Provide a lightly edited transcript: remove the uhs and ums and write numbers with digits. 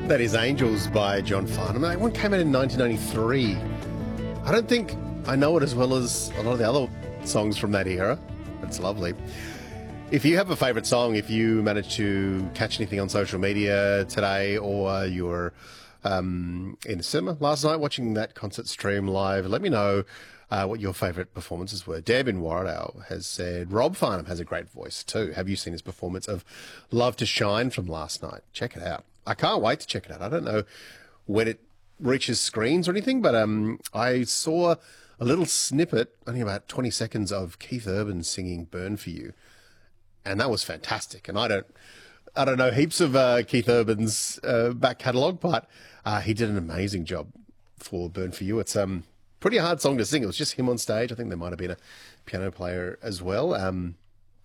That is Angels by John Farnham. That one came out in 1993. I don't think I know it as well as a lot of the other songs from that era. It's lovely. If you have a favourite song, if you managed to catch anything on social media today, or you were in the cinema last night watching that concert stream live, let me know what your favourite performances were. Deb in Warradale has said, Rob Farnham has a great voice too. Have you seen his performance of Love to Shine from last night? Check it out. I can't wait to check it out. I don't know when it reaches screens or anything, but I saw a little snippet, only about 20 seconds, of Keith Urban singing Burn For You. And that was fantastic. And I don't know heaps of Keith Urban's back catalogue, but he did an amazing job for Burn For You. It's pretty hard song to sing. It was just him on stage. I think there might have been a piano player as well.